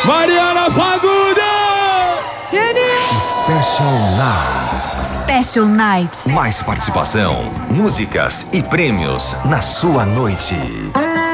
Mariana Fagundes! Special Night. Special Night. Mais participação, músicas e prêmios na sua noite.